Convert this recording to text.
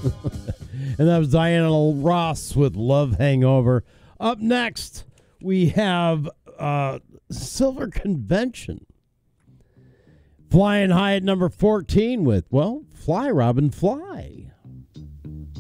And that was Diana Ross with Love Hangover. Up next, we have Silver Convention. Flying high at number 14 with, well, Fly, Robin, Fly.